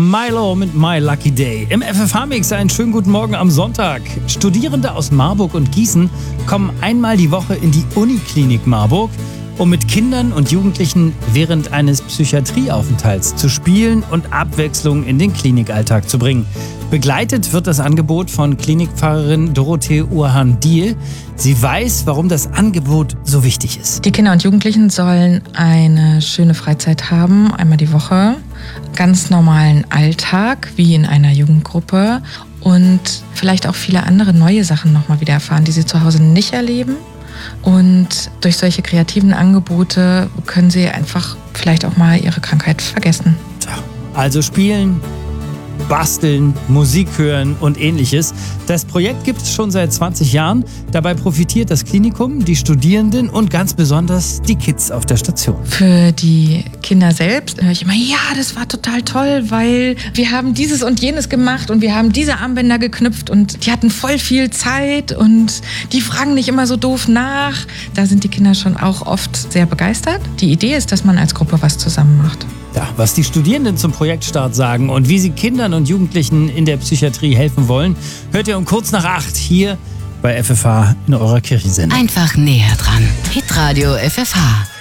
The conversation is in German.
Milo mit My Lucky Day. Im FFH-Mix einen schönen guten Morgen am Sonntag. Studierende aus Marburg und Gießen kommen einmal die Woche in die Uniklinik Marburg, um mit Kindern und Jugendlichen während eines Psychiatrieaufenthalts zu spielen und Abwechslung in den Klinikalltag zu bringen. Begleitet wird das Angebot von Klinikpfarrerin Dorothee Urhan-Diehl. Sie weiß, warum das Angebot so wichtig ist. Die Kinder und Jugendlichen sollen eine schöne Freizeit haben, einmal die Woche. Ganz normalen Alltag, wie in einer Jugendgruppe. Und vielleicht auch viele andere neue Sachen nochmal wieder erfahren, die sie zu Hause nicht erleben. Und durch solche kreativen Angebote können sie einfach vielleicht auch mal ihre Krankheit vergessen. Also spielen, basteln, Musik hören und ähnliches. Das Projekt gibt es schon seit 20 Jahren. Dabei profitiert das Klinikum, die Studierenden und ganz besonders die Kids auf der Station. Für die Kinder selbst höre ich immer, ja, das war total toll, weil wir haben dieses und jenes gemacht und wir haben diese Armbänder geknüpft und die hatten voll viel Zeit und die fragen nicht immer so doof nach. Da sind die Kinder schon auch oft sehr begeistert. Die Idee ist, dass man als Gruppe was zusammen macht. Ja, was die Studierenden zum Projektstart sagen und wie sie Kindern und Jugendlichen in der Psychiatrie helfen wollen, hört ihr um kurz nach 8 hier bei FFH in eurer Kirchensendung. Einfach näher dran. Hitradio FFH.